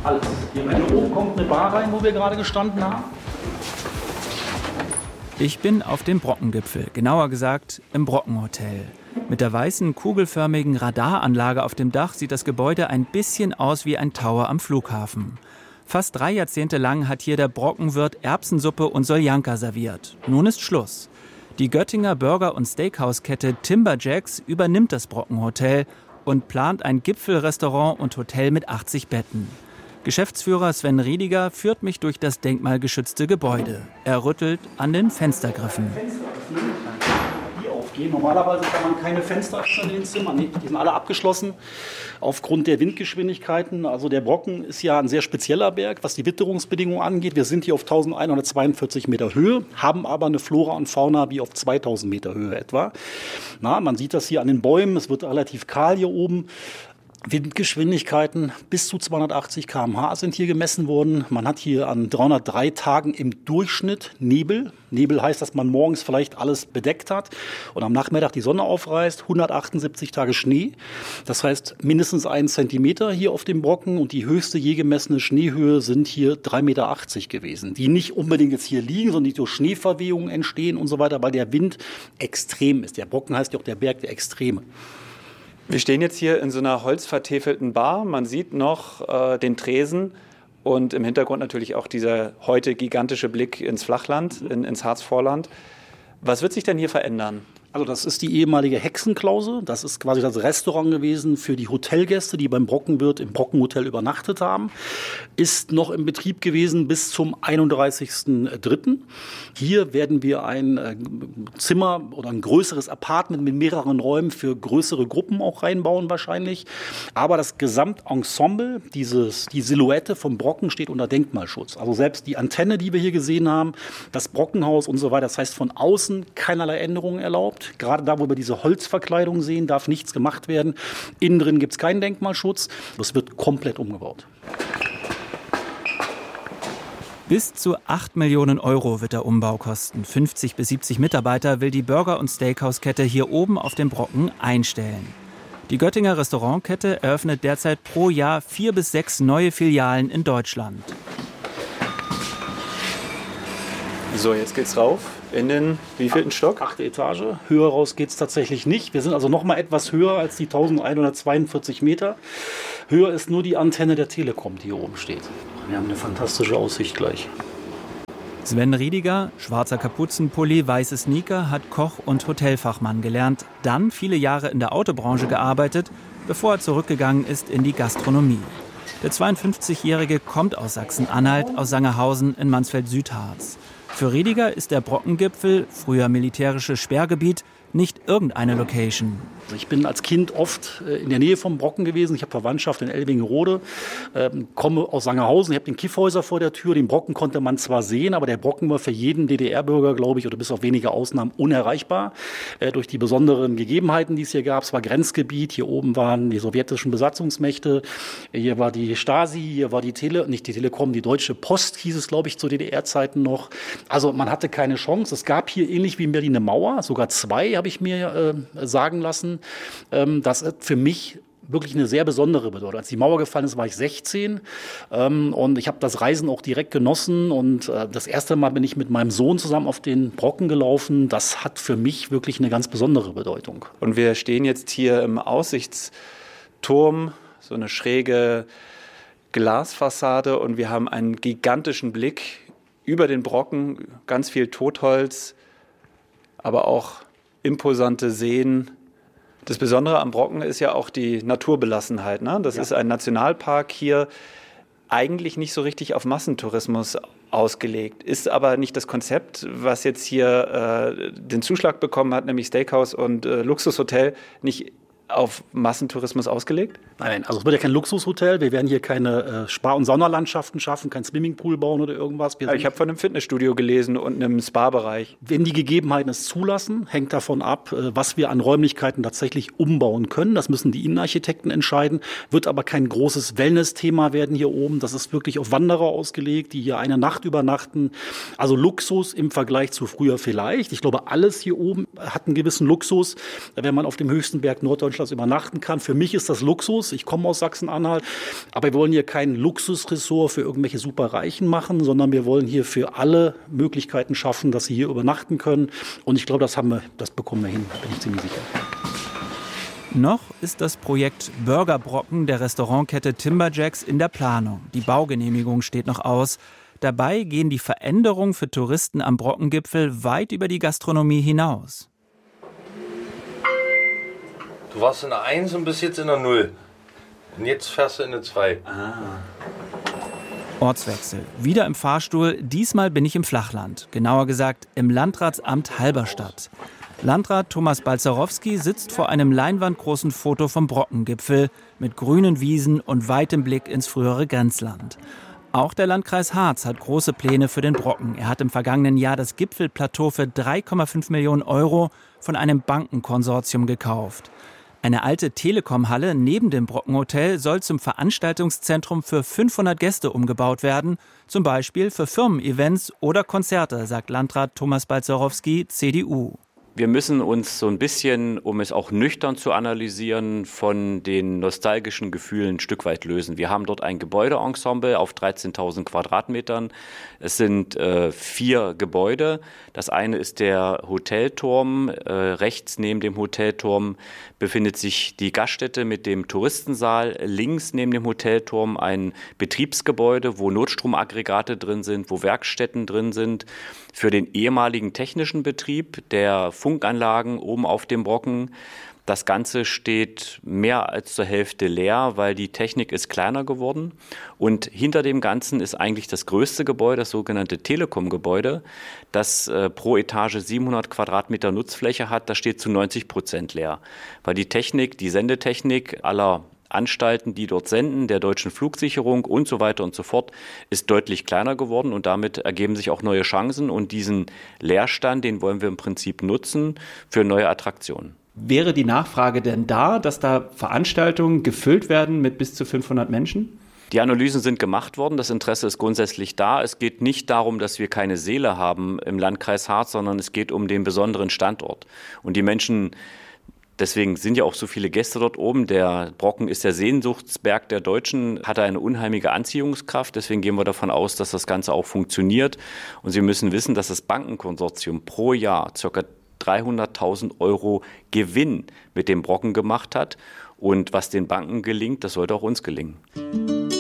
Alles. Hier oben kommt eine Bar rein, wo wir gerade gestanden haben. Ich bin auf dem Brockengipfel, genauer gesagt im Brockenhotel. Mit der weißen, kugelförmigen Radaranlage auf dem Dach sieht das Gebäude ein bisschen aus wie ein Tower am Flughafen. Fast 3 Jahrzehnte lang hat hier der Brockenwirt Erbsensuppe und Soljanka serviert. Nun ist Schluss. Die Göttinger Burger- und Steakhouse-Kette Timberjacks übernimmt das Brockenhotel und plant ein Gipfelrestaurant und Hotel mit 80 Betten. Geschäftsführer Sven Riediger führt mich durch das denkmalgeschützte Gebäude. Er rüttelt an den Fenstergriffen. Die aufgehen. Normalerweise kann man keine Fenster öffnen in den Zimmern. Nee, die sind alle abgeschlossen aufgrund der Windgeschwindigkeiten. Also der Brocken ist ja ein sehr spezieller Berg, was die Witterungsbedingungen angeht. Wir sind hier auf 1142 Meter Höhe, haben aber eine Flora und Fauna wie auf 2000 Meter Höhe etwa. Man sieht das hier an den Bäumen. Es wird relativ kahl hier oben. Windgeschwindigkeiten bis zu 280 km/h sind hier gemessen worden. Man hat hier an 303 Tagen im Durchschnitt Nebel. Nebel heißt, dass man morgens vielleicht alles bedeckt hat und am Nachmittag die Sonne aufreißt. 178 Tage Schnee. Das heißt mindestens 1 Zentimeter hier auf dem Brocken und die höchste je gemessene Schneehöhe sind hier 3,80 Meter gewesen. Die nicht unbedingt jetzt hier liegen, sondern die durch Schneeverwehungen entstehen und so weiter, weil der Wind extrem ist. Der Brocken heißt ja auch der Berg der Extreme. Wir stehen jetzt hier in so einer holzvertäfelten Bar. Man sieht noch den Tresen und im Hintergrund natürlich auch dieser heute gigantische Blick ins Flachland, ins Harzvorland. Was wird sich denn hier verändern? Also das ist die ehemalige Hexenklause. Das ist quasi das Restaurant gewesen für die Hotelgäste, die beim Brockenwirt im Brockenhotel übernachtet haben. Ist noch im Betrieb gewesen bis zum 31.03. Hier werden wir ein Zimmer oder ein größeres Apartment mit mehreren Räumen für größere Gruppen auch reinbauen wahrscheinlich. Aber das Gesamtensemble, die Silhouette vom Brocken steht unter Denkmalschutz. Also selbst die Antenne, die wir hier gesehen haben, das Brockenhaus und so weiter. Das heißt von außen keinerlei Änderungen erlaubt. Gerade da, wo wir diese Holzverkleidung sehen, darf nichts gemacht werden. Innen drin gibt es keinen Denkmalschutz. Es wird komplett umgebaut. Bis zu 8 Millionen Euro wird der Umbau kosten. 50 bis 70 Mitarbeiter will die Burger- und Steakhouse-Kette hier oben auf dem Brocken einstellen. Die Göttinger Restaurantkette eröffnet derzeit pro Jahr 4 bis 6 neue Filialen in Deutschland. So, jetzt geht's rauf in den wievielten Stock? 8. Etage. Höher raus geht's tatsächlich nicht. Wir sind also noch mal etwas höher als die 1142 Meter. Höher ist nur die Antenne der Telekom, die hier oben steht. Wir haben eine fantastische Aussicht gleich. Sven Riediger, schwarzer Kapuzenpulli, weiße Sneaker, hat Koch und Hotelfachmann gelernt, dann viele Jahre in der Autobranche gearbeitet, bevor er zurückgegangen ist in die Gastronomie. Der 52-Jährige kommt aus Sachsen-Anhalt, aus Sangerhausen in Mansfeld-Südharz. Für Riediger ist der Brockengipfel, früher militärisches Sperrgebiet, nicht irgendeine Location. Ich bin als Kind oft in der Nähe vom Brocken gewesen. Ich habe Verwandtschaft in Elvingerode, komme aus Sangerhausen. Ich habe den Kiffhäuser vor der Tür. Den Brocken konnte man zwar sehen, aber der Brocken war für jeden DDR-Bürger, glaube ich, oder bis auf wenige Ausnahmen unerreichbar. Durch die besonderen Gegebenheiten, die es hier gab. Es war Grenzgebiet. Hier oben waren die sowjetischen Besatzungsmächte. Hier war die Stasi, hier war die nicht die Telekom, die Deutsche Post hieß es, glaube ich, zu DDR-Zeiten noch. Also man hatte keine Chance. Es gab hier ähnlich wie in Berlin eine Mauer, sogar 2, habe ich mir sagen lassen. Das ist für mich wirklich eine sehr besondere Bedeutung. Als die Mauer gefallen ist, war ich 16 und ich habe das Reisen auch direkt genossen und das erste Mal bin ich mit meinem Sohn zusammen auf den Brocken gelaufen. Das hat für mich wirklich eine ganz besondere Bedeutung. Und wir stehen jetzt hier im Aussichtsturm, so eine schräge Glasfassade und wir haben einen gigantischen Blick über den Brocken, ganz viel Totholz, aber auch imposante Seen. Das Besondere am Brocken ist ja auch die Naturbelassenheit. Ne? Das ist ein Nationalpark hier, eigentlich nicht so richtig auf Massentourismus ausgelegt. Ist aber nicht das Konzept, was jetzt hier den Zuschlag bekommen hat, nämlich Steakhouse und Luxushotel, nicht auf Massentourismus ausgelegt? Nein, also es wird ja kein Luxushotel. Wir werden hier keine Spa- und Saunalandschaften schaffen, kein Swimmingpool bauen oder irgendwas. Ich habe von einem Fitnessstudio gelesen und einem Spa-Bereich. Wenn die Gegebenheiten es zulassen, hängt davon ab, was wir an Räumlichkeiten tatsächlich umbauen können. Das müssen die Innenarchitekten entscheiden. Wird aber kein großes Wellness-Thema werden hier oben. Das ist wirklich auf Wanderer ausgelegt, die hier eine Nacht übernachten. Also Luxus im Vergleich zu früher vielleicht. Ich glaube, alles hier oben hat einen gewissen Luxus, wenn man auf dem höchsten Berg Norddeutschlands übernachten kann. Für mich ist das Luxus. Stolz, ich komme aus Sachsen-Anhalt, aber wir wollen hier kein Luxusressort für irgendwelche Superreichen machen, sondern wir wollen hier für alle Möglichkeiten schaffen, dass sie hier übernachten können. Und ich glaube, das bekommen wir hin, bin ich ziemlich sicher. Noch ist das Projekt Burgerbrocken der Restaurantkette Timberjacks in der Planung. Die Baugenehmigung steht noch aus. Dabei gehen die Veränderungen für Touristen am Brockengipfel weit über die Gastronomie hinaus. Du warst in der 1 und bist jetzt in der 0. Und jetzt fährst du in der 2. Ortswechsel. Wieder im Fahrstuhl. Diesmal bin ich im Flachland. Genauer gesagt im Landratsamt Halberstadt. Landrat Thomas Balzerowski sitzt vor einem leinwandgroßen Foto vom Brockengipfel mit grünen Wiesen und weitem Blick ins frühere Grenzland. Auch der Landkreis Harz hat große Pläne für den Brocken. Er hat im vergangenen Jahr das Gipfelplateau für 3,5 Millionen Euro von einem Bankenkonsortium gekauft. Eine alte Telekom-Halle neben dem Brockenhotel soll zum Veranstaltungszentrum für 500 Gäste umgebaut werden, zum Beispiel für Firmen-Events oder Konzerte, sagt Landrat Thomas Balzerowski, CDU. Wir müssen uns so ein bisschen, um es auch nüchtern zu analysieren, von den nostalgischen Gefühlen ein Stück weit lösen. Wir haben dort ein Gebäudeensemble auf 13.000 Quadratmetern. Es sind 4 Gebäude. Das eine ist der Hotelturm. Rechts neben dem Hotelturm befindet sich die Gaststätte mit dem Touristensaal. Links neben dem Hotelturm ein Betriebsgebäude, wo Notstromaggregate drin sind, wo Werkstätten drin sind. Für den ehemaligen technischen Betrieb der Funkanlagen oben auf dem Brocken. Das Ganze steht mehr als zur Hälfte leer, weil die Technik ist kleiner geworden. Und hinter dem Ganzen ist eigentlich das größte Gebäude, das sogenannte Telekom-Gebäude, das pro Etage 700 Quadratmeter Nutzfläche hat. Das steht zu 90% leer, weil die Technik, die Sendetechnik aller Anstalten, die dort senden, der deutschen Flugsicherung und so weiter und so fort, ist deutlich kleiner geworden und damit ergeben sich auch neue Chancen und diesen Leerstand, den wollen wir im Prinzip nutzen für neue Attraktionen. Wäre die Nachfrage denn da, dass da Veranstaltungen gefüllt werden mit bis zu 500 Menschen? Die Analysen sind gemacht worden, das Interesse ist grundsätzlich da. Es geht nicht darum, dass wir keine Seele haben im Landkreis Harz, sondern es geht um den besonderen Standort. Und die Menschen, deswegen sind ja auch so viele Gäste dort oben. Der Brocken ist der Sehnsuchtsberg der Deutschen, hat eine unheimliche Anziehungskraft. Deswegen gehen wir davon aus, dass das Ganze auch funktioniert. Und Sie müssen wissen, dass das Bankenkonsortium pro Jahr ca. 300.000 Euro Gewinn mit dem Brocken gemacht hat. Und was den Banken gelingt, das sollte auch uns gelingen.